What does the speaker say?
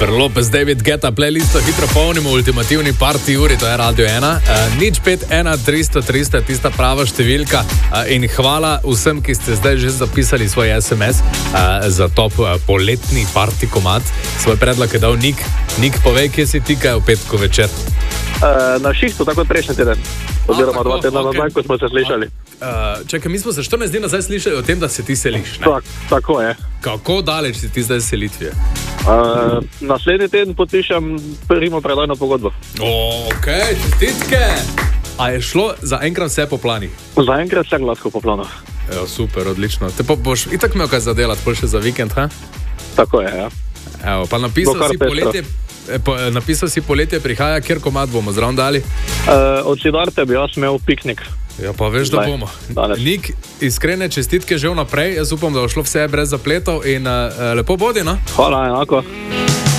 Jennifer Lopez, David Guetta, playlisto hitro polnimo, ultimativni party uri, to je Radio 1. 051 300 tista prava številka in hvala vsem, ki ste zdaj že zapisali svoj SMS za top poletni party komad. Svoj predlog je dal Nik. Nik, povej, kje si ti kaj v petku večer? Na šihtu, tako prejšnji teden. Oziroma 2 tedna nazaj, ko smo se slišali. Čakaj, mi smo se 14 dni nazaj slišali o tem, da se ti seliš, ne? Tako je. Kako daleč si ti zdaj selitve? Naslednji teden podpišem primo predajno pogodbo. Ok, čestitke! A je šlo za enkrat vse po planih? Zaenkrat vse gladko po planu. Ja, super, odlično. Te pa boš itak imel kaj za delati, pol še za vikend, ha? Tako je, ja. Evo, pa napisal si poletje prihaja, kjer komad bomo zraven dali? Od Sidarte bi jaz imel piknik. Ja, pa veš, da bomo. Nik, iskrene čestitke že vnaprej, jaz upam, da bo šlo vse brez zapletov in lepo bodi, no? Hvala, enako.